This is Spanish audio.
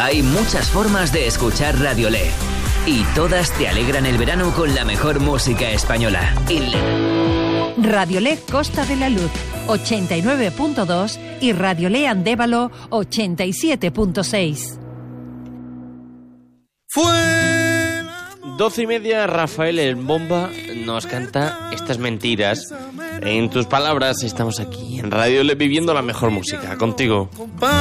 Hay muchas formas de escuchar Radio Le y todas te alegran el verano con la mejor música española. Radio Le Costa de la Luz 89.2 y Radio Le Andévalo 87.6. 12:30, Rafael el Bomba nos canta estas mentiras. En tus palabras estamos aquí en Radio Le viviendo la mejor música contigo.